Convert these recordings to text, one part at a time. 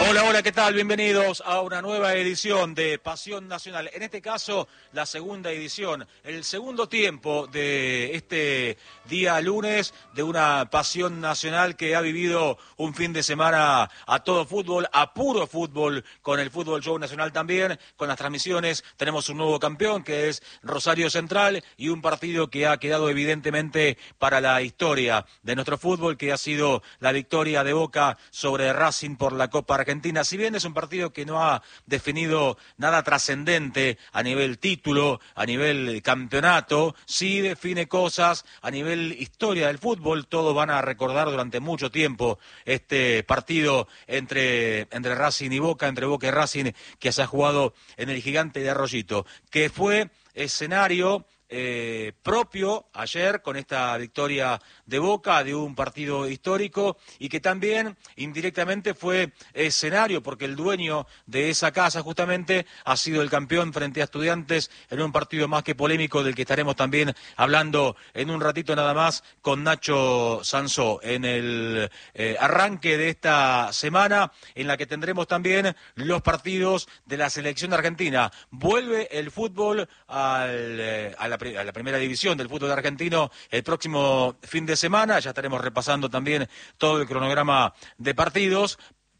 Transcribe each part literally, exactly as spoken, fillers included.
Hola, hola, ¿qué tal? Bienvenidos a una nueva edición de Pasión Nacional. En este caso, la segunda edición, el segundo tiempo de este día lunes de una Pasión Nacional que ha vivido un fin de semana a todo fútbol, a puro fútbol, con el Fútbol Show Nacional también, con las transmisiones. Tenemos un nuevo campeón que es Rosario Central y un partido que ha quedado evidentemente para la historia de nuestro fútbol, que ha sido la victoria de Boca sobre Racing por la Copa Argentina. Si bien es un partido que no ha definido nada trascendente a nivel título, a nivel campeonato, sí define cosas a nivel historia del fútbol. Todos van a recordar durante mucho tiempo este partido entre, entre Racing y Boca, entre Boca y Racing, que se ha jugado en el Gigante de Arroyito, que fue escenario Eh, propio ayer con esta victoria de Boca, de un partido histórico, y que también indirectamente fue escenario porque el dueño de esa casa justamente ha sido el campeón frente a Estudiantes en un partido más que polémico, del que estaremos también hablando en un ratito nada más con Nacho Sansó en el eh, arranque de esta semana, en la que tendremos también los partidos de la selección argentina. Vuelve el fútbol al, eh, a la a la primera división del fútbol argentino el próximo fin de semana. Ya estaremos repasando también todo el cronograma de partidos,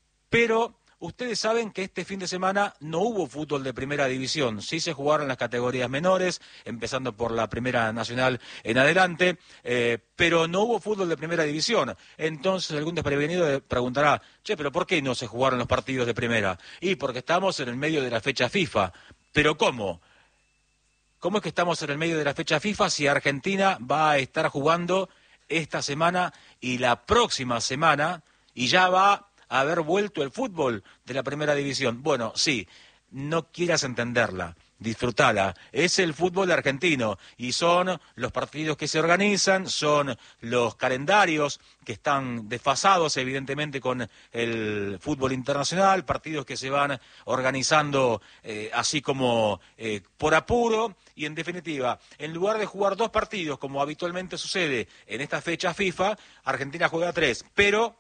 pero ustedes saben que este fin de semana no hubo fútbol de primera división. Sí se jugaron las categorías menores, empezando por la Primera Nacional en adelante, eh, pero no hubo fútbol de primera división. Entonces algún desprevenido preguntará, che, pero ¿por qué no se jugaron los partidos de primera? Y porque estamos en el medio de la fecha FIFA. ¿Pero cómo? ¿Cómo es que estamos en el medio de la fecha FIFA si Argentina va a estar jugando esta semana y la próxima semana y ya va a haber vuelto el fútbol de la primera división? Bueno, sí, no quieras entenderla, disfrutala. Es el fútbol argentino y son los partidos que se organizan, son los calendarios que están desfasados evidentemente con el fútbol internacional, partidos que se van organizando eh, así como eh, por apuro. Y en definitiva, en lugar de jugar dos partidos, como habitualmente sucede en esta fecha FIFA, Argentina juega tres, pero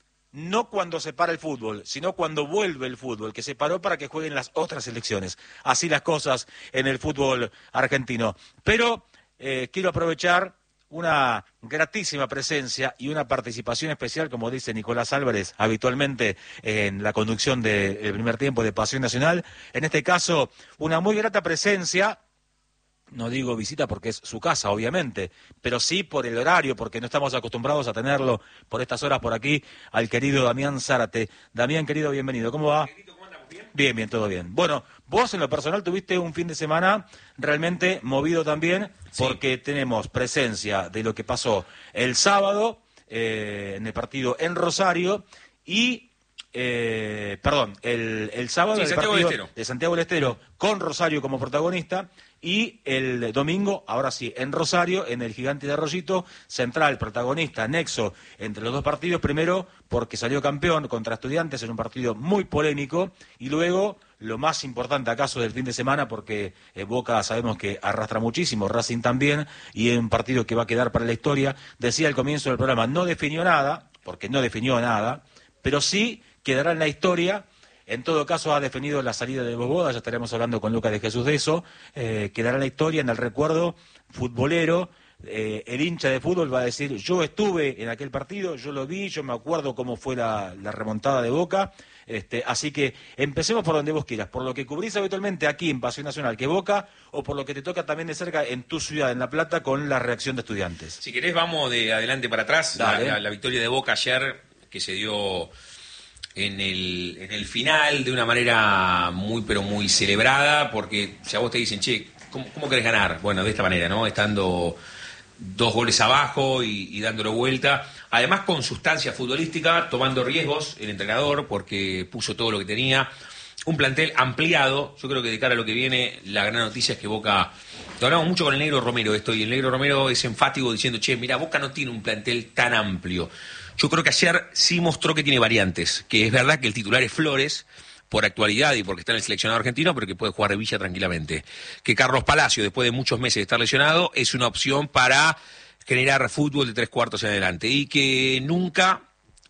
no cuando se para el fútbol, sino cuando vuelve el fútbol, que se paró para que jueguen las otras selecciones. Así las cosas en el fútbol argentino. Pero eh, quiero aprovechar una gratísima presencia y una participación especial, como dice Nicolás Álvarez, habitualmente en la conducción del primer tiempo de Pasión Nacional. En este caso, una muy grata presencia. No digo visita porque es su casa, obviamente, pero sí por el horario, porque no estamos acostumbrados a tenerlo por estas horas por aquí, al querido Damián Zárate. Damián, querido, bienvenido. ¿Cómo va? ¿Cómo andamos? ¿Bien? Bien, bien, todo bien. Bueno, vos en lo personal tuviste un fin de semana realmente movido también, porque sí, tenemos presencia de lo que pasó el sábado eh, en el partido en Rosario y... Eh, perdón, el, el sábado sí, el Santiago partido del Estero. de Santiago del Estero con Rosario como protagonista, y el domingo, ahora sí, en Rosario, en el Gigante de Arroyito, Central, protagonista, nexo entre los dos partidos, primero porque salió campeón contra Estudiantes en un partido muy polémico, y luego, lo más importante acaso del fin de semana, porque eh, Boca sabemos que arrastra muchísimo, Racing también, y es un partido que va a quedar para la historia. Decía al comienzo del programa, no definió nada, porque no definió nada, pero sí quedará en la historia. En todo caso ha definido la salida de Boboda, ya estaremos hablando con Lucas de Jesús de eso, eh, quedará en la historia, en el recuerdo futbolero. Eh, el hincha de fútbol va a decir, yo estuve en aquel partido, yo lo vi, yo me acuerdo cómo fue la, la remontada de Boca. Este, así que empecemos por donde vos quieras, por lo que cubrís habitualmente aquí en Pasión Nacional, que Boca, o por lo que te toca también de cerca en tu ciudad, en La Plata, con la reacción de Estudiantes. Si querés vamos de adelante para atrás. La, la, la victoria de Boca ayer, que se dio en el, en el final de una manera muy pero muy celebrada, porque si a vos te dicen, che, ¿cómo, cómo querés ganar? Bueno, de esta manera, ¿no? Estando dos goles abajo y, y dándolo vuelta, además con sustancia futbolística, tomando riesgos el entrenador, porque puso todo lo que tenía, un plantel ampliado. Yo creo que de cara a lo que viene, la gran noticia es que Boca, te hablamos mucho con el Negro Romero esto, y el Negro Romero es enfático diciendo, che, mira, Boca no tiene un plantel tan amplio. Yo creo que ayer sí mostró que tiene variantes, que es verdad que el titular es Flores, por actualidad y porque está en el seleccionado argentino, pero que puede jugar de Villa tranquilamente. Que Carlos Palacio, después de muchos meses de estar lesionado, es una opción para generar fútbol de tres cuartos en adelante. Y que nunca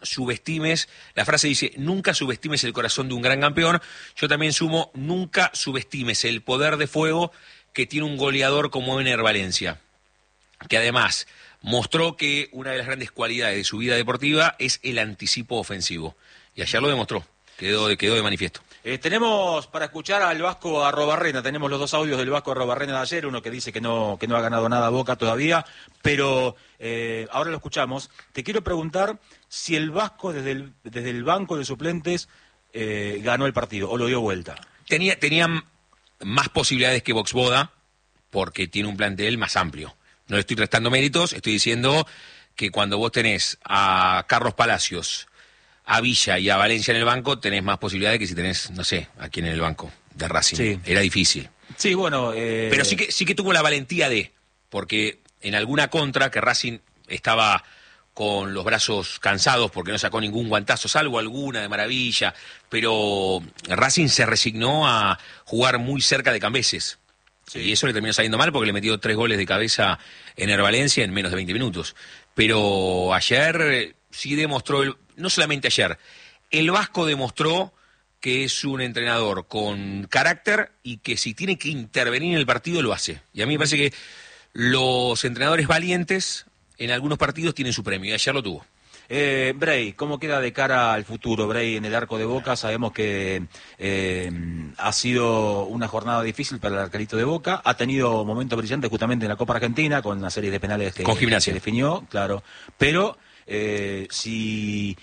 subestimes, la frase dice, nunca subestimes el corazón de un gran campeón. Yo también sumo, nunca subestimes el poder de fuego que tiene un goleador como Ener Valencia, que además mostró que una de las grandes cualidades de su vida deportiva es el anticipo ofensivo. Y ayer lo demostró, quedó de, quedó de manifiesto. Eh, tenemos para escuchar al Vasco Arrobarrena, tenemos los dos audios del Vasco Arrobarrena de ayer, uno que dice que no, que no ha ganado nada Boca todavía, pero eh, ahora lo escuchamos. Te quiero preguntar si el Vasco desde el, desde el banco de suplentes eh, ganó el partido o lo dio vuelta. Tenía, tenían más posibilidades que Voxboda porque tiene un plantel más amplio. No le estoy restando méritos, estoy diciendo que cuando vos tenés a Carlos Palacios, a Villa y a Valencia en el banco, tenés más posibilidades que si tenés, no sé, a quién en el banco de Racing. Sí. Era difícil. Sí, bueno... Eh... Pero sí que, sí que tuvo la valentía de, porque en alguna contra que Racing estaba con los brazos cansados porque no sacó ningún guantazo, salvo alguna de maravilla, pero Racing se resignó a jugar muy cerca de Cambeses. Sí. Y eso le terminó saliendo mal porque le metió tres goles de cabeza en Ener Valencia en menos de veinte minutos. Pero ayer sí demostró, el, no solamente ayer, el Vasco demostró que es un entrenador con carácter y que si tiene que intervenir en el partido lo hace. Y a mí me parece que los entrenadores valientes en algunos partidos tienen su premio y ayer lo tuvo. Eh, Bray, ¿cómo queda de cara al futuro, Bray, en el arco de Boca? Sabemos que eh, ha sido una jornada difícil para el arquerito de Boca, ha tenido momentos brillantes justamente en la Copa Argentina, con una serie de penales que, con que se definió, claro, pero eh, si...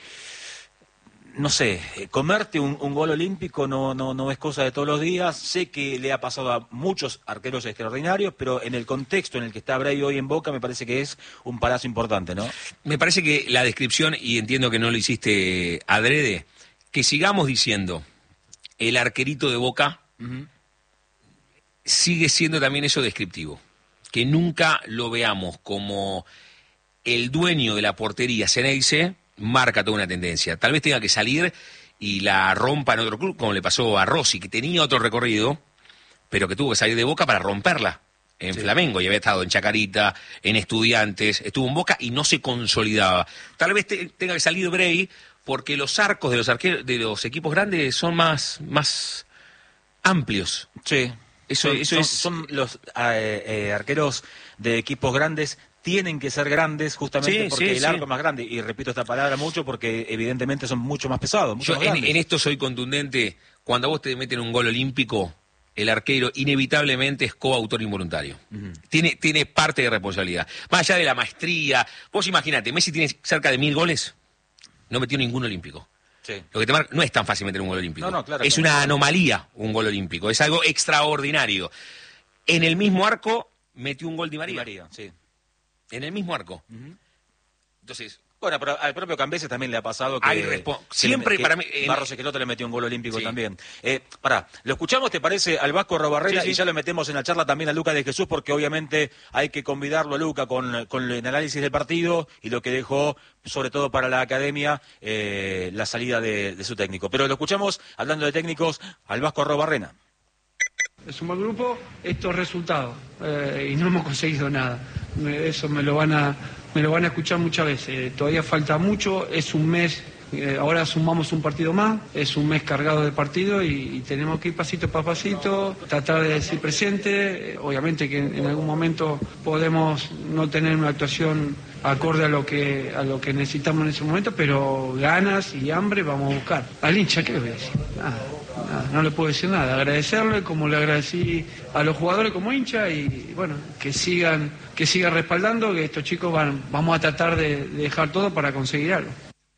No sé, comerte un, un gol olímpico no, no, no es cosa de todos los días. Sé que le ha pasado a muchos arqueros extraordinarios, pero en el contexto en el que está Bray hoy en Boca me parece que es un palazo importante, ¿no? Me parece que la descripción, y entiendo que no lo hiciste adrede, que sigamos diciendo el arquerito de Boca, uh-huh, sigue siendo también eso descriptivo. Que nunca lo veamos como el dueño de la portería Ceneice, marca toda una tendencia. Tal vez tenga que salir y la rompa en otro club, como le pasó a Rossi, que tenía otro recorrido, pero que tuvo que salir de Boca para romperla en sí. Flamengo, y había estado en Chacarita, en Estudiantes, estuvo en Boca y no se consolidaba. Tal vez te, tenga que salir Bray, porque los arcos de los arqueros, de los equipos grandes son más, más amplios. Sí. Eso, son, eso son, es... son los eh, eh, arqueros de equipos grandes. Tienen que ser grandes justamente sí, porque sí, el arco sí. es más grande. Y repito esta palabra mucho porque evidentemente son mucho más pesados. Mucho Yo más en, en esto soy contundente. Cuando a vos te meten un gol olímpico, el arquero inevitablemente es coautor involuntario. Uh-huh. Tiene, tiene parte de responsabilidad. Más allá de la maestría. Vos imaginate, Messi tiene cerca de mil goles, no metió ningún olímpico. Sí. Lo que te marca, no es tan fácil meter un gol olímpico. No, no, claro, es claro. una anomalía un gol olímpico. Es algo extraordinario. En el mismo arco metió un gol Di María. Di María, sí. En el mismo arco. Uh-huh. Entonces, bueno, pero al propio Cambeses también le ha pasado que... Hay respo- siempre que para mí... Eh, Barros Esqueloto le metió un gol olímpico sí. también. Eh, pará, ¿lo escuchamos, te parece, al Vasco Arrobarrena? Sí, sí. Y ya lo metemos en la charla también a Luca de Jesús, porque obviamente hay que convidarlo a Luca con, con el análisis del partido y lo que dejó, sobre todo para la academia, eh, la salida de, de su técnico. Pero lo escuchamos, hablando de técnicos, al Vasco Arrobarrena. Es un buen grupo, estos resultados, eh, y no hemos conseguido nada. Eso me lo van a, me lo van a escuchar muchas veces. Eh, todavía falta mucho, es un mes, eh, ahora sumamos un partido más, es un mes cargado de partido y, y tenemos que ir pasito a pasito, tratar de decir presente. Eh, obviamente que en, en algún momento podemos no tener una actuación acorde a lo que a lo que necesitamos en ese momento, pero ganas y hambre vamos a buscar. Al hincha, ¿qué le voy a decir? Nada. No, no le puedo decir nada, agradecerle como le agradecí a los jugadores como hincha y bueno, que sigan que sigan respaldando, que estos chicos van, vamos a tratar de, de dejar todo para conseguir algo.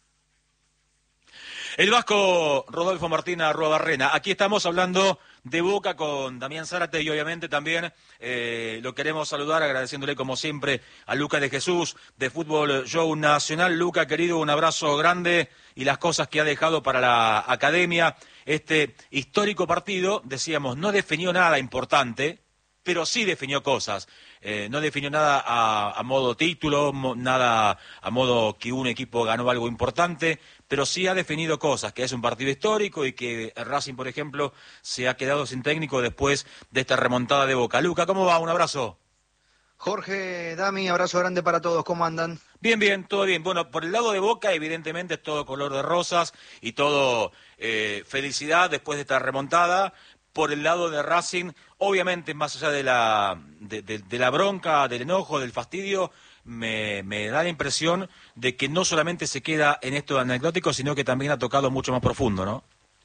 El Vasco Rodolfo Martín Arrobarrena, aquí estamos hablando de Boca con Damián Zárate y obviamente también eh, lo queremos saludar agradeciéndole como siempre a Luca de Jesús de Fútbol Show Nacional. Luca, querido, un abrazo grande y las cosas que ha dejado para la academia. Este histórico partido, decíamos, no definió nada importante, pero sí definió cosas. Eh, no definió nada a, a modo título, mo, nada a modo que un equipo ganó algo importante, pero sí ha definido cosas, que es un partido histórico y que Racing, por ejemplo, se ha quedado sin técnico después de esta remontada de Boca. Luca, ¿cómo va? Un abrazo. Jorge, Dami, abrazo grande para todos, ¿cómo andan? Bien, bien, todo bien. Bueno, por el lado de Boca, evidentemente es todo color de rosas y todo eh, felicidad después de esta remontada. Por el lado de Racing, obviamente, más allá de la, de, de, de la bronca, del enojo, del fastidio, me, me da la impresión de que no solamente se queda en esto anecdótico, sino que también ha tocado mucho más profundo, ¿no?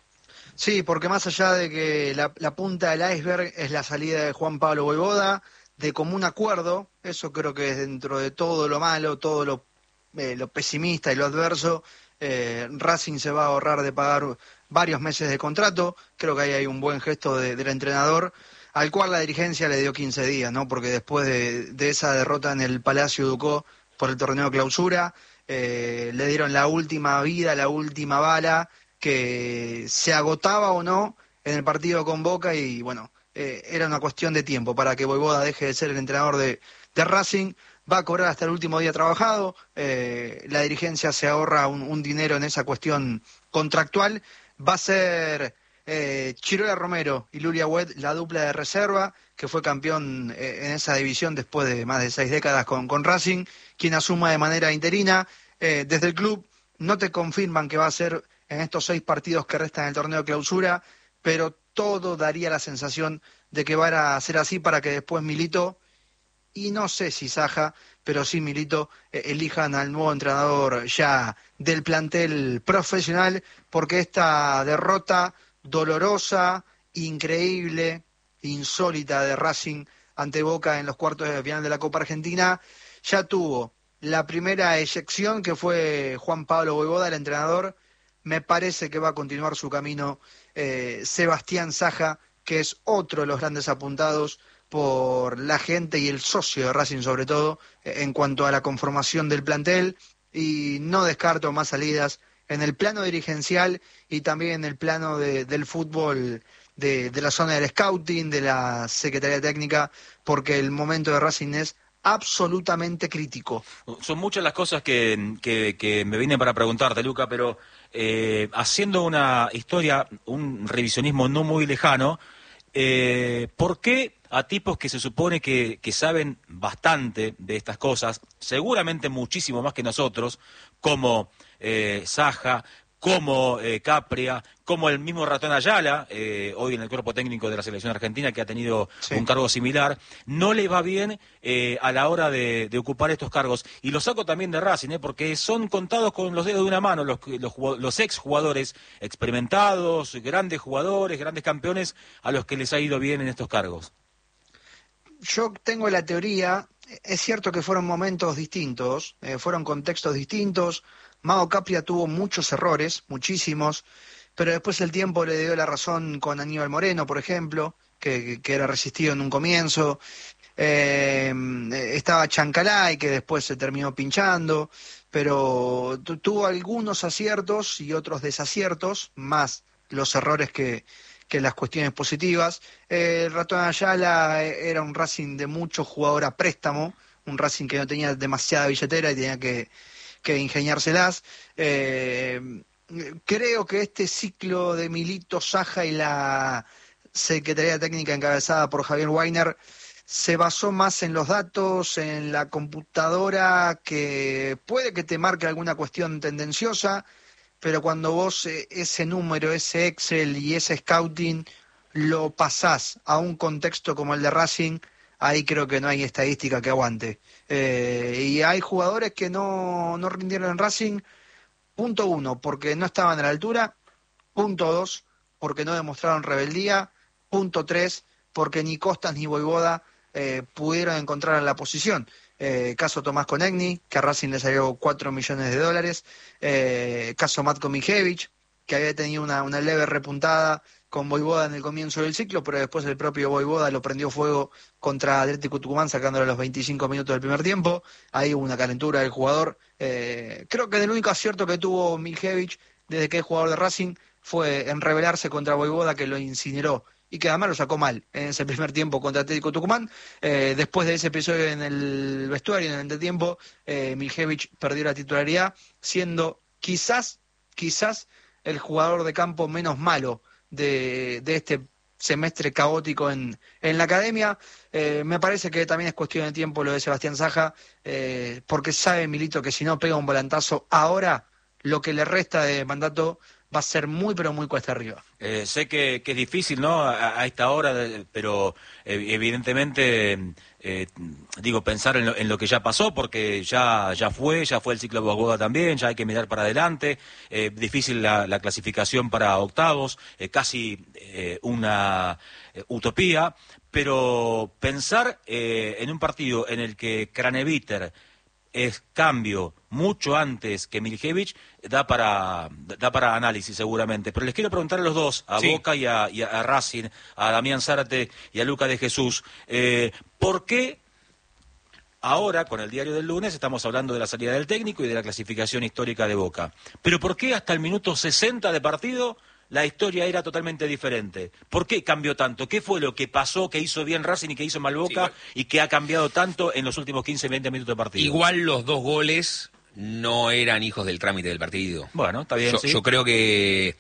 Sí, porque más allá de que la, la punta del iceberg es la salida de Juan Pablo Vojvoda, de común acuerdo, eso creo que es dentro de todo lo malo, todo lo, eh, lo pesimista y lo adverso, eh, Racing se va a ahorrar de pagar varios meses de contrato. Creo que ahí hay un buen gesto de, del entrenador, al cual la dirigencia le dio quince días, ¿no? Porque después de, de esa derrota en el Palacio Ducó por el torneo clausura, eh, le dieron la última vida, la última bala, que se agotaba o no en el partido con Boca y bueno, eh, era una cuestión de tiempo para que Vojvoda deje de ser el entrenador de, de Racing. Va a cobrar hasta el último día trabajado, eh, la dirigencia se ahorra un, un dinero en esa cuestión contractual. Va a ser eh, Chirola Romero y Lulia Wed la dupla de reserva, que fue campeón eh, en esa división después de más de seis décadas con, con Racing, quien asuma de manera interina. Eh, desde el club no te confirman que va a ser en estos seis partidos que restan en el torneo de clausura, pero todo daría la sensación de que va a ser así para que después Milito, y no sé si Saja, pero sí Milito, eh, elijan al nuevo entrenador ya del plantel profesional, porque esta derrota dolorosa, increíble, insólita de Racing ante Boca en los cuartos de final de la Copa Argentina, ya tuvo la primera eyección, que fue Juan Pablo Vojvoda, el entrenador. Me parece que va a continuar su camino eh, Sebastián Saja, que es otro de los grandes apuntados por la gente y el socio de Racing sobre todo, eh, en cuanto a la conformación del plantel, y no descarto más salidas en el plano dirigencial y también en el plano de, del fútbol, de, de la zona del scouting, de la Secretaría Técnica, porque el momento de Racing es absolutamente crítico. Son muchas las cosas que, que, que me vienen para preguntarte, Luca, pero eh, haciendo una historia, un revisionismo no muy lejano, eh, ¿por qué a tipos que se supone que, que saben bastante de estas cosas, seguramente muchísimo más que nosotros, como eh, Saja, como eh, Capria, como el mismo Ratón Ayala, eh, hoy en el cuerpo técnico de la selección argentina, que ha tenido sí. un cargo similar, no le va bien eh, a la hora de, de ocupar estos cargos? Y lo saco también de Racing, eh, porque son contados con los dedos de una mano los, los, los ex jugadores experimentados, grandes jugadores, grandes campeones, a los que les ha ido bien en estos cargos. Yo tengo la teoría, es cierto que fueron momentos distintos, eh, fueron contextos distintos. Mago Capria tuvo muchos errores, muchísimos, pero después el tiempo le dio la razón con Aníbal Moreno, por ejemplo, que, que era resistido en un comienzo. Eh, estaba Chancalay, que después se terminó pinchando, pero tu, tuvo algunos aciertos y otros desaciertos, más los errores que, que las cuestiones positivas. Eh, el Ratón Ayala era un Racing de mucho jugador a préstamo, un Racing que no tenía demasiada billetera y tenía que que ingeniárselas. Eh, creo que este ciclo de Milito, Saja y la Secretaría Técnica encabezada por Javier Weiner se basó más en los datos, en la computadora, que puede que te marque alguna cuestión tendenciosa, pero cuando vos eh, ese número, ese Excel y ese scouting lo pasás a un contexto como el de Racing, ahí creo que no hay estadística que aguante. Eh, y hay jugadores que no, no rindieron en Racing, punto uno, porque no estaban a la altura, punto dos, porque no demostraron rebeldía, punto tres, porque ni Costas ni Vojvoda eh, pudieron encontrar la posición. Eh, caso Tomás Konechny, que a Racing le salió cuatro millones de dólares, eh, caso Matko Mijevich, que había tenido una, una leve repuntada con Vojvoda en el comienzo del ciclo, pero después el propio Vojvoda lo prendió fuego contra Atlético Tucumán, sacándolo a los veinticinco minutos del primer tiempo. Ahí hubo una calentura del jugador. Eh, creo que el único acierto que tuvo Mijevich desde que es jugador de Racing fue en rebelarse contra Vojvoda, que lo incineró y que además lo sacó mal en ese primer tiempo contra Atlético Tucumán. Eh, después de ese episodio en el vestuario, en el entretiempo, eh, Mijevich perdió la titularidad, siendo quizás, quizás el jugador de campo menos malo de, de este semestre caótico en, en la academia. Eh, me parece que también es cuestión de tiempo lo de Sebastián Saja, eh, porque sabe Milito que si no pega un volantazo ahora, lo que le resta de mandato va a ser muy, pero muy cuesta arriba. Eh, sé que, que es difícil, ¿no?, a, a esta hora, pero eh, evidentemente, eh, digo, pensar en lo, en lo que ya pasó, porque ya ya fue, ya fue el ciclo de Bogoda también, ya hay que mirar para adelante, eh, difícil la, la clasificación para octavos, eh, casi eh, una eh, utopía, pero pensar eh, en un partido en el que Craneviter es cambio mucho antes que Milicevic, da para da para análisis seguramente. Pero les quiero preguntar a los dos, a sí. Boca y a, y a Racing, a Damián Zárate y a Luca de Jesús, eh, ¿por qué ahora, con el diario del lunes, estamos hablando de la salida del técnico y de la clasificación histórica de Boca? Pero ¿por qué hasta el minuto sesenta de partido la historia era totalmente diferente? ¿Por qué cambió tanto? ¿Qué fue lo que pasó, que hizo bien Racing y que hizo mal Boca, sí, y que ha cambiado tanto en los últimos quince, veinte minutos de partido? Igual los dos goles no eran hijos del trámite del partido. Bueno, está bien, yo, sí. Yo creo que,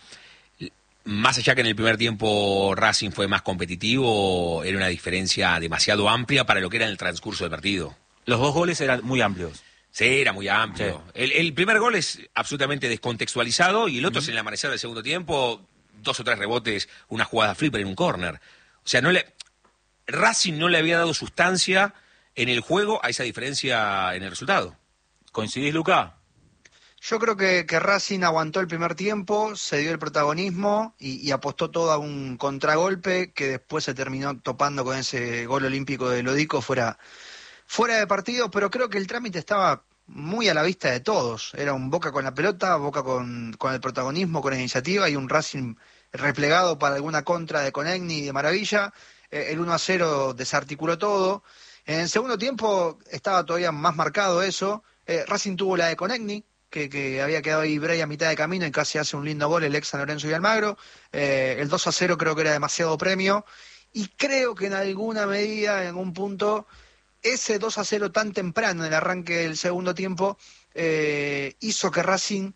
más allá que en el primer tiempo Racing fue más competitivo, era una diferencia demasiado amplia para lo que era en el transcurso del partido. Los dos goles eran muy amplios. Sí, era muy amplio. Sí. El, el primer gol es absolutamente descontextualizado y el otro uh-huh. es en el amanecer del segundo tiempo, dos o tres rebotes, una jugada flipper en un córner. O sea, no le, Racing no le había dado sustancia en el juego a esa diferencia en el resultado. ¿Coincidís, Luca? Yo creo que, que Racing aguantó el primer tiempo, se dio el protagonismo y, y apostó todo a un contragolpe que después se terminó topando con ese gol olímpico de Lodico fuera... fuera de partido, pero creo que el trámite estaba muy a la vista de todos. Era un Boca con la pelota, Boca con, con el protagonismo, con la iniciativa, y un Racing replegado para alguna contra de Conegni de maravilla. Eh, el uno a cero desarticuló todo. En el segundo tiempo estaba todavía más marcado eso. Eh, Racing tuvo la de Conegni, que, que había quedado ahí Bray a mitad de camino y casi hace un lindo gol el ex San Lorenzo y Almagro. Eh, el dos a cero creo que era demasiado premio. Y creo que en alguna medida, en algún punto, ese dos a cero tan temprano en el arranque del segundo tiempo eh, hizo que Racing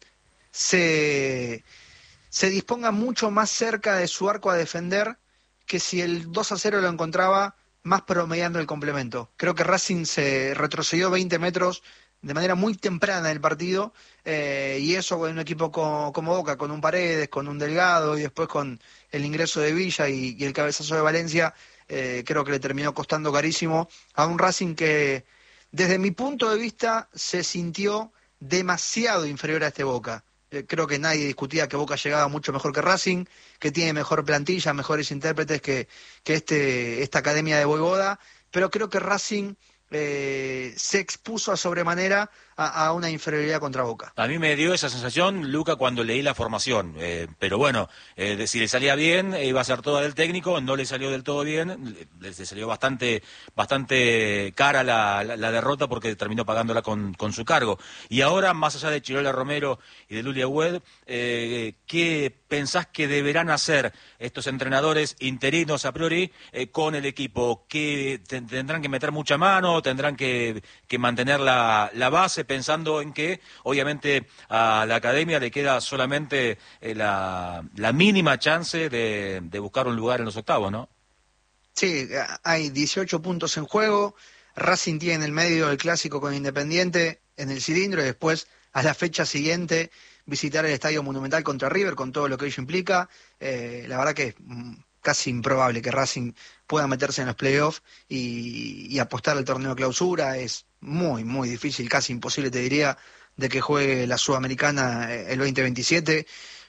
se, se disponga mucho más cerca de su arco a defender que si el dos a cero lo encontraba más promediando el complemento. Creo que Racing se retrocedió veinte metros de manera muy temprana del partido, eh, y eso con un equipo como, como Boca, con un Paredes, con un Delgado y después con el ingreso de Villa y, y el cabezazo de Valencia, Eh, creo que le terminó costando carísimo a un Racing que, desde mi punto de vista, se sintió demasiado inferior a este Boca. Eh, creo que nadie discutía que Boca llegaba mucho mejor que Racing, que tiene mejor plantilla, mejores intérpretes que, que este, esta academia de Boivoda, pero creo que Racing eh, se expuso a sobremanera a, a una inferioridad contra Boca. A mí me dio esa sensación, Luca, cuando leí la formación, eh, pero bueno, eh, de, si le salía bien, eh, iba a ser toda del técnico, no le salió del todo bien, le, le salió bastante bastante cara la, la, la derrota porque terminó pagándola con, con su cargo. Y ahora, más allá de Chirola Romero y de Lulia Wed, eh, ¿qué pensás que deberán hacer estos entrenadores interinos a priori eh, con el equipo? ¿Que te, tendrán que meter mucha mano, tendrán que, que mantener la, la base, pensando en que obviamente a la academia le queda solamente eh, la, la mínima chance de, de buscar un lugar en los octavos, ¿no? Sí, hay dieciocho puntos en juego, Racing tiene en el medio el clásico con Independiente en el cilindro y después a la fecha siguiente visitar el Estadio Monumental contra River con todo lo que ello implica. Eh, la verdad que es casi improbable que Racing pueda meterse en los playoffs y, y apostar al torneo clausura. Es muy, muy difícil, casi imposible, te diría, de que juegue la Sudamericana el veinte veintisiete.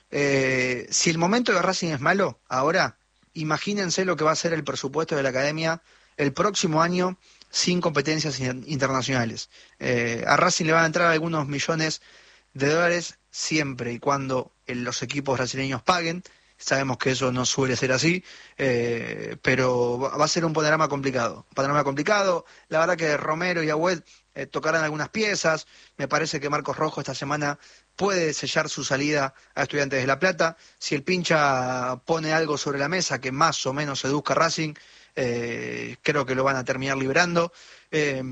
Eh, si el momento de Racing es malo, ahora, imagínense lo que va a ser el presupuesto de la academia el próximo año sin competencias internacionales. Eh, a Racing le van a entrar algunos millones de dólares siempre y cuando los equipos brasileños paguen. Sabemos que eso no suele ser así, eh, pero va a ser un panorama complicado. Un panorama complicado. La verdad que Romero y Agüed eh, tocarán algunas piezas. Me parece que Marcos Rojo esta semana puede sellar su salida a Estudiantes de La Plata. Si el pincha pone algo sobre la mesa que más o menos seduzca a Racing, eh, creo que lo van a terminar librando. Eh,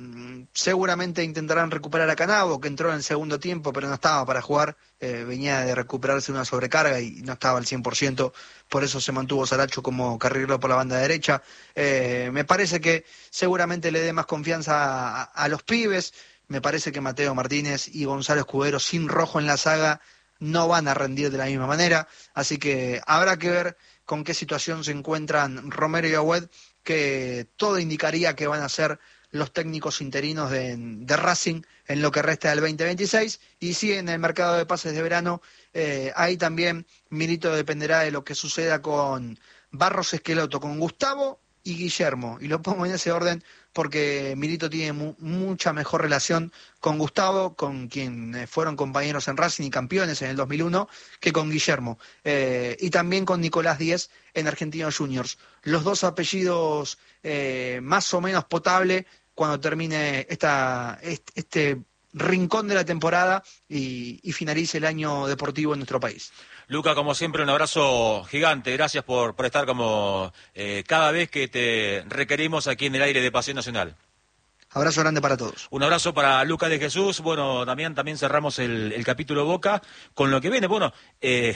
seguramente intentarán recuperar a Canavo, que entró en el segundo tiempo, pero no estaba para jugar, eh, venía de recuperarse una sobrecarga y no estaba al cien por ciento, por eso se mantuvo Saracho como carrilero por la banda derecha. Eh, me parece que seguramente le dé más confianza a, a los pibes. Me parece que Mateo Martínez y Gonzalo Escudero sin Rojo en la saga no van a rendir de la misma manera, así que habrá que ver con qué situación se encuentran Romero y Agüed, que todo indicaría que van a ser los técnicos interinos de, de Racing en lo que resta del veinte veintiséis, y sí, en el mercado de pases de verano, eh, ahí también Milito dependerá de lo que suceda con Barros Esqueloto, con Gustavo y Guillermo, y lo pongo en ese orden porque Milito tiene mu- mucha mejor relación con Gustavo, con quien eh, fueron compañeros en Racing y campeones en el dos mil uno, que con Guillermo, eh, y también con Nicolás Díez en Argentinos Juniors. Los dos apellidos eh, más o menos potable cuando termine esta, este, este rincón de la temporada y, y finalice el año deportivo en nuestro país. Luca, como siempre, un abrazo gigante. Gracias por, por estar como eh, cada vez que te requerimos aquí en el aire de Pasión Nacional. Abrazo grande para todos. Un abrazo para Luca de Jesús. Bueno, también, también cerramos el, el capítulo Boca con lo que viene. Bueno, eh,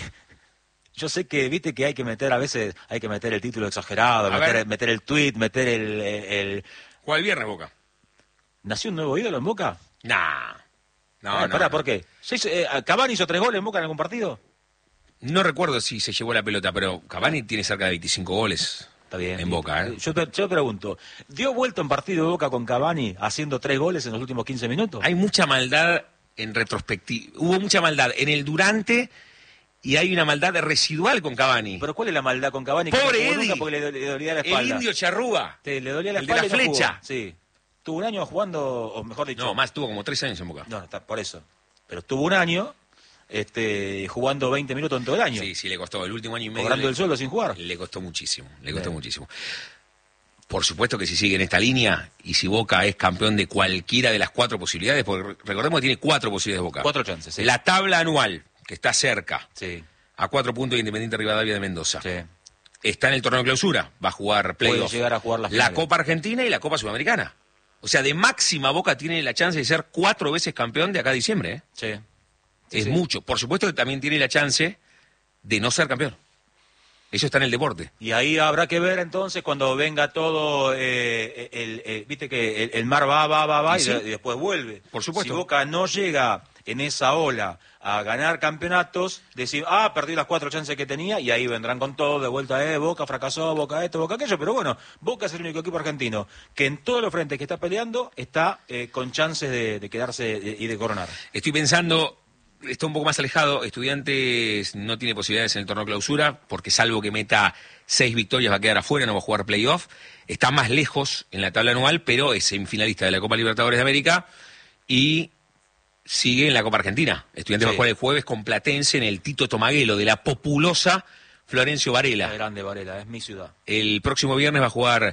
yo sé que, viste que hay que meter, a veces hay que meter el título exagerado, meter, meter el tweet, meter el, el... ¿Cuál viernes Boca? ¿Nació un nuevo ídolo en Boca? Nah. No, eh, no. Pará, no. ¿por qué? Eh, ¿Cavani hizo tres goles en Boca en algún partido? No recuerdo si se llevó la pelota, pero Cavani tiene cerca de veinticinco goles. Está bien. En Boca, ¿eh? Yo, yo pregunto, ¿dio vuelta en partido de Boca con Cavani haciendo tres goles en los últimos quince minutos? Hay mucha maldad en retrospectiva. Hubo mucha maldad en el durante y hay una maldad residual con Cavani. ¿Pero cuál es la maldad con Cavani? ¡Pobre que no Eddie! Porque le, le dolía la espalda. El indio Charrúa. Te, le dolía la el de espalda la y no flecha. jugó. Sí. Tuvo un año jugando, o mejor dicho... No, más, tuvo como tres años en Boca. No, está, por eso. Pero estuvo un año este, jugando veinte minutos en todo el año. Sí, sí, le costó. El último año y medio... Cobrando le, el sueldo sin jugar. Le costó muchísimo, le costó Bien. muchísimo. Por supuesto que si sigue en esta línea y si Boca es campeón de cualquiera de las cuatro posibilidades, porque recordemos que tiene cuatro posibilidades Boca. Cuatro chances, sí. La tabla anual, que está cerca, sí. a cuatro puntos de Independiente Rivadavia de Mendoza. Sí. Está en el torneo de clausura, va a jugar playoff. Puede llegar a jugar las La finales. Copa Argentina y la Copa Sudamericana. O sea, de máxima Boca tiene la chance de ser cuatro veces campeón de acá a diciembre. ¿eh? Sí. Sí, es sí. mucho. Por supuesto que también tiene la chance de no ser campeón. Eso está en el deporte. Y ahí habrá que ver entonces cuando venga todo, eh, el, el, viste que el, el mar va, va, va, va y, ¿Y, sí? de, y después vuelve. Por supuesto. Si Boca no llega en esa ola a ganar campeonatos, decir, ah, perdí las cuatro chances que tenía, y ahí vendrán con todo, de vuelta, eh, Boca fracasó, Boca esto, Boca aquello, pero bueno, Boca es el único equipo argentino que en todos los frentes que está peleando está eh, con chances de, de quedarse de, y de coronar. Estoy pensando... Está un poco más alejado. Estudiantes no tiene posibilidades en el torneo clausura, porque salvo que meta seis victorias va a quedar afuera, no va a jugar playoff. Está más lejos en la tabla anual, pero es semifinalista de la Copa Libertadores de América y sigue en la Copa Argentina. Estudiantes sí. va a jugar el jueves con Platense en el Tito Tomaguelo de la populosa Florencio Varela. Grande Varela, es mi ciudad. El próximo viernes va a jugar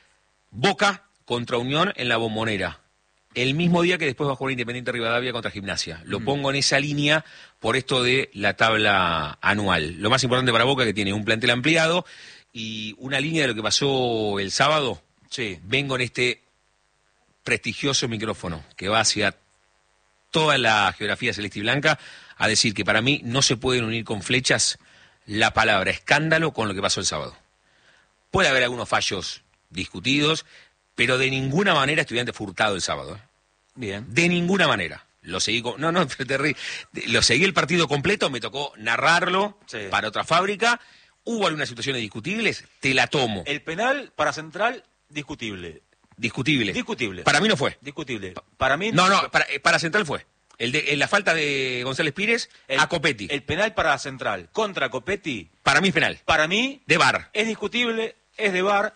Boca contra Unión en la Bombonera. El mismo día que después va a jugar Independiente Rivadavia contra Gimnasia. Lo mm. pongo en esa línea por esto de la tabla anual. Lo más importante para Boca, que tiene un plantel ampliado y una línea de lo que pasó el sábado. Sí. Vengo en este prestigioso micrófono que va hacia toda la geografía celeste y blanca a decir que para mí no se pueden unir con flechas la palabra escándalo con lo que pasó el sábado. Puede haber algunos fallos discutidos, pero de ninguna manera Estudiante fue hurtado el sábado. ¿eh? Bien. De ninguna manera. Lo seguí con... No, no, te rí. Lo seguí el partido completo, me tocó narrarlo sí. para otra fábrica. Hubo algunas situaciones discutibles, te la tomo. El penal para Central, discutible. Discutible. Discutible. Para mí no fue. Discutible. Para mí no. No, no, para, para Central fue. El de el, la falta de González Pires el, a Copetti. El penal para Central contra Copetti. Para mí es penal. Para mí. De V A R. Es discutible, es de V A R.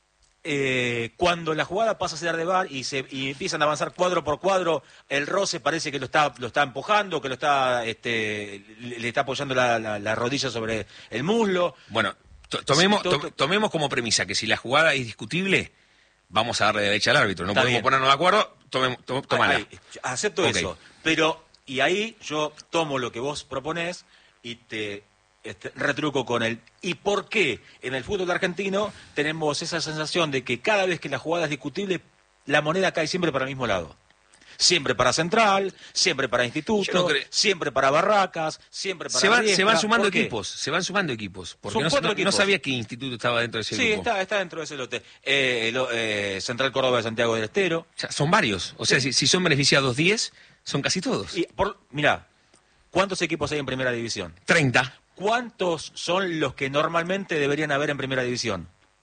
Eh, cuando la jugada pasa a ser de V A R y, se, y empiezan a avanzar cuadro por cuadro, el roce parece que lo está lo está empujando, que lo está este, le, le está apoyando la, la, la rodilla sobre el muslo. Bueno, to, tomemos, to, to, tomemos como premisa que si la jugada es discutible, vamos a darle derecha al árbitro. No podemos bien. ponernos de acuerdo, tomemos, to, tómala. Ay, ay, acepto okay. eso, pero y ahí yo tomo lo que vos proponés y te este, retruco con él. ¿Y por qué en el fútbol argentino tenemos esa sensación de que cada vez que la jugada es discutible, la moneda cae siempre para el mismo lado? Siempre para Central, siempre para Instituto, no cre... siempre para Barracas, siempre para se van, Riestra. se van sumando equipos, se van sumando equipos. Porque no, no, no sabía que Instituto estaba dentro de ese sí, grupo. Sí, está, está dentro de ese lote. Eh, lo, eh, Central Córdoba de Santiago del Estero. O sea, son varios. O sea, sí. si, si son beneficiados diez, son casi todos. Y por, mirá, ¿cuántos equipos hay en Primera División? treinta. ¿Cuántos son los que normalmente deberían haber en Primera División?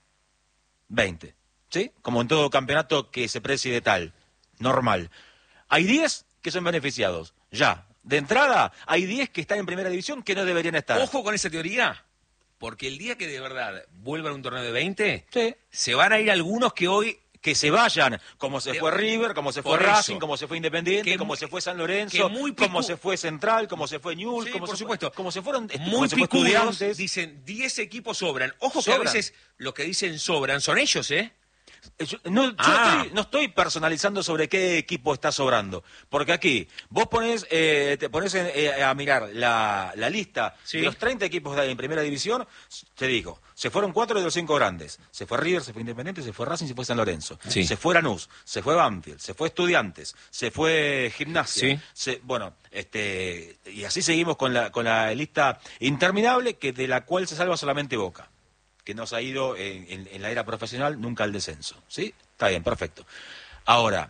veinte. ¿Sí? Como en todo campeonato que se preside tal. Normal. Hay diez que son beneficiados, ya. De entrada, hay diez que están en Primera División que no deberían estar. Ojo con esa teoría, porque el día que de verdad vuelvan a un torneo de veinte, sí. se van a ir algunos que hoy... Que se vayan, como se fue River, como se fue Racing, como se fue Independiente, que, como se fue San Lorenzo, muy como se fue Central, como se fue Newell's, sí, como por se supuesto. Fue, como se fueron muy como picudos, dicen diez equipos sobran. Ojo sobran. Que a veces lo que dicen sobran son ellos, ¿eh? Yo, no, yo ah. estoy, no estoy personalizando sobre qué equipo está sobrando, porque aquí vos ponés, eh, te pones eh, a mirar la, la lista sí. de los treinta equipos de en Primera División, te digo, se fueron cuatro de los cinco grandes, se fue River, se fue Independiente, se fue Racing, se fue San Lorenzo, sí. se fue Lanús, se fue Banfield, se fue Estudiantes, se fue Gimnasia, sí. se, bueno, este, y así seguimos con la, con la lista interminable que de la cual se salva solamente Boca, que nos ha ido en, en, en la era profesional nunca al descenso, ¿sí? Está bien, perfecto. Ahora,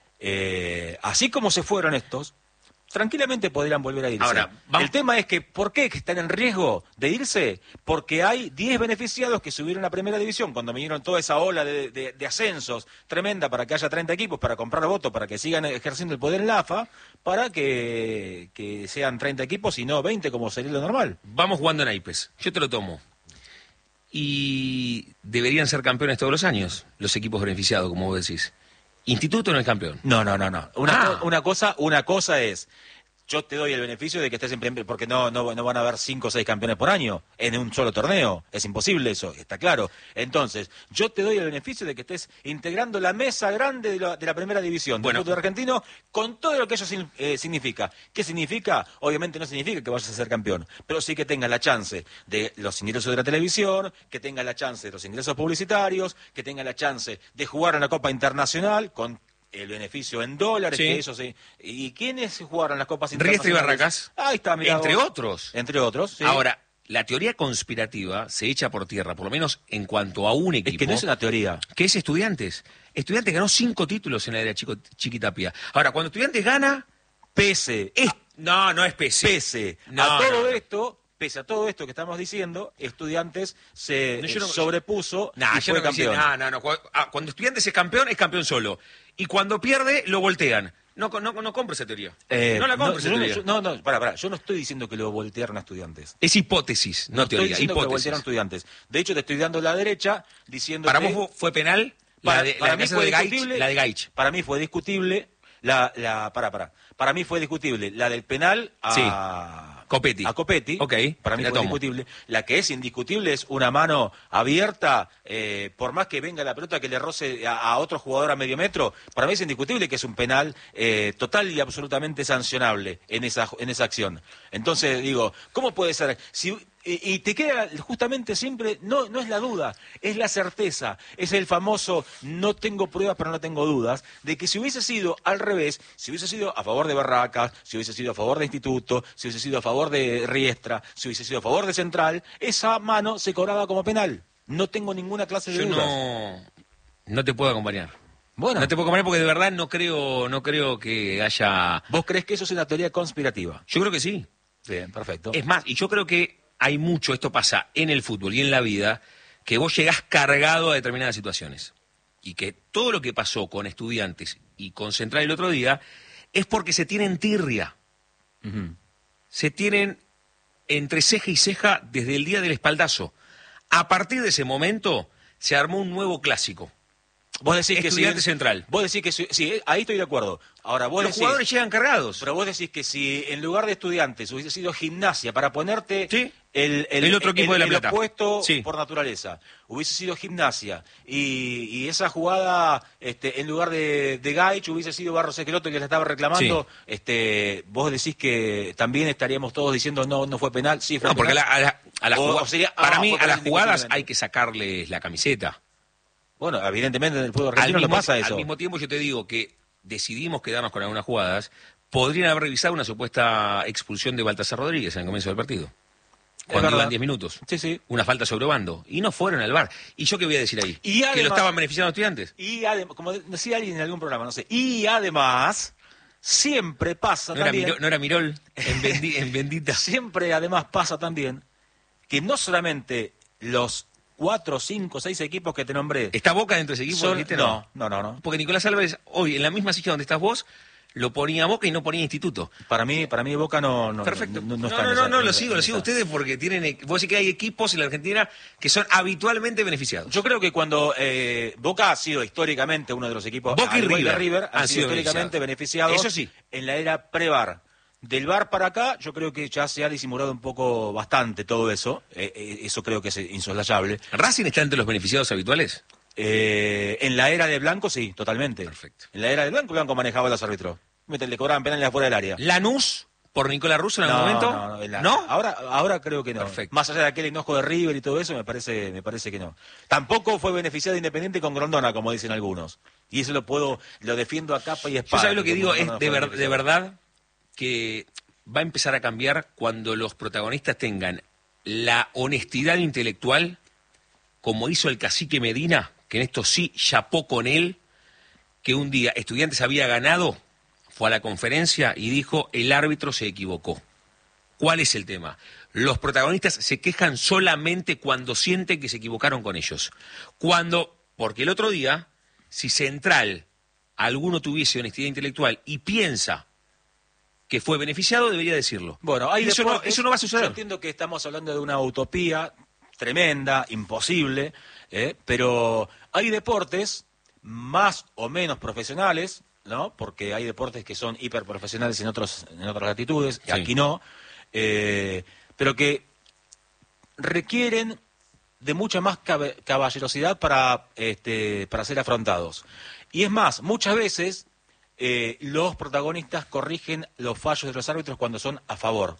eh, así como se fueron estos, tranquilamente podrían volver a irse. Ahora, el tema es que, ¿por qué están en riesgo de irse? Porque hay diez beneficiados que subieron a Primera División cuando vinieron toda esa ola de, de, de ascensos tremenda para que haya treinta equipos, para comprar votos, para que sigan ejerciendo el poder en la A F A, para que, que sean treinta equipos y no veinte como sería lo normal. Vamos jugando naipes. Yo te lo tomo. Y deberían ser campeones todos los años, los equipos beneficiados, como vos decís. Instituto no es campeón. No, no, no, no. Una, ah. una cosa, una cosa es, yo te doy el beneficio de que estés en primer, porque no, no, no van a haber cinco o seis campeones por año en un solo torneo. Es imposible eso, está claro. Entonces, yo te doy el beneficio de que estés integrando la mesa grande de la, de la Primera División del bueno. fútbol argentino con todo lo que eso eh, significa. ¿Qué significa? Obviamente no significa que vayas a ser campeón, pero sí que tengas la chance de los ingresos de la televisión, que tengas la chance de los ingresos publicitarios, que tengas la chance de jugar en la Copa Internacional con el beneficio en dólares, sí. que eso sí. ¿Y quiénes jugaron las copas internacionales? Riestra y Barracas. Ahí está, mirá Entre vos. otros. Entre otros, sí. Ahora, la teoría conspirativa se echa por tierra, por lo menos en cuanto a un equipo. Es que no es una teoría. Que es Estudiantes. Estudiantes ganó cinco títulos en la era Chico, Chiquitapia. Ahora, cuando Estudiantes gana... Pese. Es, no, no es pese. Pese. No, a todo no, no. esto... Pese a todo esto que estamos diciendo, Estudiantes se no, no, sobrepuso nah, y fue no campeón. No, no, no. Cuando Estudiantes es campeón, es campeón solo. Y cuando pierde, lo voltean. No, no, no compro esa teoría. Eh, no la compro no, esa yo teoría. No, no, para, para. Yo no estoy diciendo que lo voltearon a Estudiantes. Es hipótesis, no, no teoría. Estoy diciendo hipótesis. que lo voltearon a Estudiantes. De hecho, te estoy dando la derecha diciendo ¿Para que... vos fue penal? Para, la de, para la mí de fue de Gaich, discutible. La de Gaich. Para mí fue discutible la... la para, para. Para mí fue discutible la del penal a... Sí. Copetti. A Copetti. Ok, para mí la fue tomo. discutible. La que es indiscutible es una mano abierta, eh, por más que venga la pelota que le roce a, a otro jugador a medio metro, para mí es indiscutible que es un penal eh, total y absolutamente sancionable en esa, en esa acción. Entonces, digo, ¿cómo puede ser? Si... Y te queda justamente siempre, no, no es la duda, es la certeza, es el famoso no tengo pruebas pero no tengo dudas, de que si hubiese sido al revés, si hubiese sido a favor de Barracas, si hubiese sido a favor de Instituto, si hubiese sido a favor de Riestra, si hubiese sido a favor de Central, esa mano se cobraba como penal. No tengo ninguna clase de Yo dudas. no, no te puedo acompañar. Bueno. No te puedo acompañar porque de verdad no creo, no creo que haya... ¿Vos crees que eso es una teoría conspirativa? Yo creo que sí. Bien, perfecto. Es más, y yo creo que hay mucho, esto pasa en el fútbol y en la vida, que vos llegás cargado a determinadas situaciones. Y que todo lo que pasó con Estudiantes y con Central el otro día es porque se tienen tirria. Uh-huh. Se tienen entre ceja y ceja desde el día del espaldazo. A partir de ese momento se armó un nuevo clásico. Vos decís que Estudiante si, Central. Vos decís que si, sí, ahí estoy de acuerdo. Ahora vos Los decís, jugadores llegan cargados. Pero vos decís que si en lugar de Estudiantes hubiese sido Gimnasia para ponerte ¿Sí? el, el, el otro equipo el, de La el Plata, opuesto sí. por naturaleza, hubiese sido Gimnasia y, y esa jugada este, en lugar de, de Gaich hubiese sido Barros Esqueloto que la estaba reclamando, sí. este, vos decís que también estaríamos todos diciendo no, no fue penal, sí fue No, penal. porque la, a la, A las o, jugad- o sería, para ah, mí, fue a las penal jugadas indiscutiblemente. hay que sacarles la camiseta. Bueno, evidentemente en el fútbol Al argentino no mismo, pasa eso. al mismo tiempo yo te digo que decidimos quedarnos con algunas jugadas, podrían haber revisado una supuesta expulsión de Baltasar Rodríguez en el comienzo del partido. Cuando verdad. iban diez minutos. Sí, sí. Una falta sobre Bando. Y no fueron al V A R. ¿Y yo qué voy a decir ahí? Y ¿Que además- lo estaban beneficiando los estudiantes? Y además, como decía alguien en algún programa, no sé, y además, siempre pasa ¿No era, también... Miró- no era Mirol en, Bendi- en Bendita? Siempre además pasa también que no solamente los cuatro, cinco, seis equipos que te nombré... ¿Está Boca dentro de ese equipo? son- dijiste? no, no, no, no. Porque Nicolás Álvarez, hoy, en la misma silla donde estás vos, lo ponía Boca y no ponía Instituto. Para mí, para mí Boca no... no Perfecto. No, no, No, está no, en no, esa- no, en lo esa- sigo, en lo sigo esa. ustedes porque tienen... e- Vos decís que hay equipos en la Argentina que son habitualmente beneficiados. Yo creo que cuando eh, Boca ha sido históricamente uno de los equipos... Boca y al igual que River River han, han sido sido históricamente beneficiados. beneficiados. Eso sí. En la era pre-V A R. Del V A R para acá, yo creo que ya se ha disimulado un poco bastante todo eso. Eh, eh, eso creo que es insoslayable. ¿Racing está entre los beneficiados habituales? Eh, en la era de Blanco, sí, totalmente. Perfecto. En la era de Blanco, Blanco manejaba a los árbitros. Mete- Le cobraban penales afuera del área. ¿Lanús por Nicolás Russo en algún momento? No, no, en la- ¿No? Ahora, ahora creo que no. Perfecto. Más allá de aquel enojo de River y todo eso, me parece, me parece que no. Tampoco fue beneficiado Independiente con Grondona, como dicen algunos. Y eso lo puedo, lo defiendo a capa y Yo espada. sabes lo que Como digo, es Grondona de, fue ver- de beneficiado. verdad que va a empezar a cambiar cuando los protagonistas tengan la honestidad intelectual, como hizo el cacique Medina, que en esto sí chapó con él, que un día Estudiantes había ganado, fue a la conferencia y dijo, el árbitro se equivocó. ¿Cuál es el tema? Los protagonistas se quejan solamente cuando sienten que se equivocaron con ellos. Cuando, porque el otro día, si Central, alguno tuviese honestidad intelectual y piensa que fue beneficiado, debería decirlo. Bueno, hay eso, no, deportes- eso no va a suceder. Yo entiendo que estamos hablando de una utopía tremenda, imposible, ¿eh? Pero hay deportes más o menos profesionales, ¿no? Porque hay deportes que son hiperprofesionales en otros en otras latitudes, y Sí. aquí no, eh, pero que requieren de mucha más cabe- caballerosidad para este para ser afrontados. Y es más, muchas veces eh, los protagonistas corrigen los fallos de los árbitros cuando son a favor.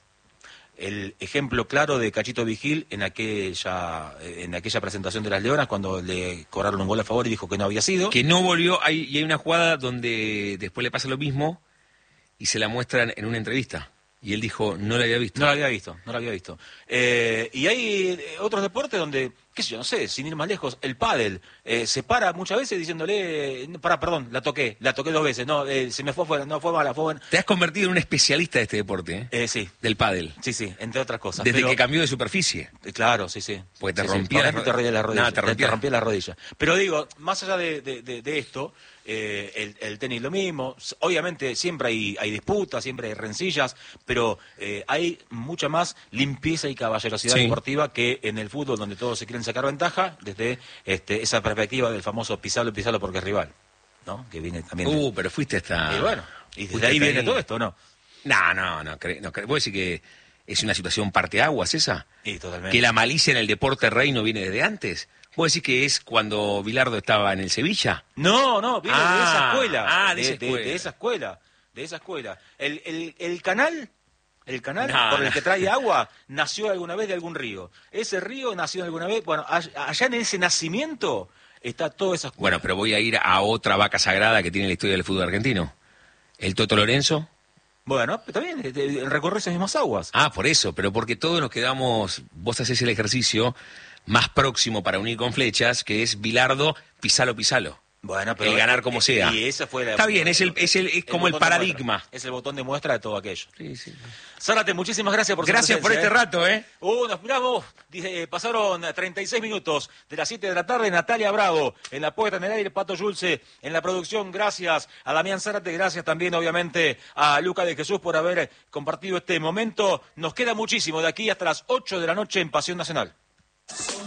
El ejemplo claro de Cachito Vigil en aquella en aquella presentación de las Leonas, cuando le cobraron un gol a favor y dijo que no había sido. Que no volvió, hay, y hay una jugada donde después le pasa lo mismo y se la muestran en una entrevista. Y él dijo, no la había visto. No lo había visto, no lo había visto. Eh, y hay eh, otros deportes donde, qué sé yo, no sé, sin ir más lejos, el pádel eh, se para muchas veces diciéndole, no, para, perdón, la toqué, la toqué dos veces, no, eh, se me fue afuera, no fue mala, fue buena. Te has convertido en un especialista de este deporte, ¿eh? Eh, sí, Del pádel. sí, sí, entre otras cosas. Desde Pero- que cambió de superficie. Eh, Claro, sí, sí. Porque te Sí, sí. rompía Por la ejemplo, te ro- rompía la rodilla. No, te rompía. rompía la rodilla. Pero digo, más allá de, de- de- de esto, eh, el, el tenis lo mismo. S- Obviamente siempre hay, hay disputas, siempre hay rencillas, pero eh, hay mucha más limpieza y caballerosidad Sí. deportiva que en el fútbol, donde todos se quieren sacar ventaja desde este, esa perspectiva del famoso pisalo, pisalo porque es rival, ¿no? Que viene también. de- Uh, pero fuiste hasta... y bueno, y desde fuiste ahí hasta viene todo esto, ¿no? No, no, no. cre- no cre- ¿Vos decís que es una situación parteaguas esa? Y totalmente. ¿Que la malicia en el deporte rey no viene desde antes? ¿Vos decís que es cuando Bilardo estaba en el Sevilla? No, no, viene de esa Ah, escuela. ah, de de, esa de- escuela. de esa escuela. De esa escuela. El, el, el canal, el canal No, por el no. que trae agua, nació alguna vez de algún río. Ese río nació alguna vez, bueno, all- allá en ese nacimiento está toda esa escuela. Bueno, pero voy a ir a otra vaca sagrada que tiene la historia del fútbol argentino. ¿El Toto Lorenzo? Bueno, está bien, eh, eh, recorre esas mismas aguas. Ah, por eso, pero porque todos nos quedamos, vos haces el ejercicio más próximo para unir con flechas, que es Bilardo, pisalo, pisalo. Bueno, pero el ganar como eh, sea. Y esa fue la- Está bien, es el- es el- es como el botón de paradigma. muestra. Es el botón de muestra de todo aquello. Sí, sí. Zárate, muchísimas gracias por su Gracias por presencia, este ¿eh? rato, ¿eh? Uh, nos miramos, dice, pasaron treinta y seis minutos de las siete de la tarde. Natalia Bravo en la puesta en el aire, Pato Yulce en la producción. Gracias a Damián Zárate, gracias también obviamente a Luca de Jesús por haber compartido este momento. Nos queda muchísimo de aquí hasta las ocho de la noche en Pasión Nacional.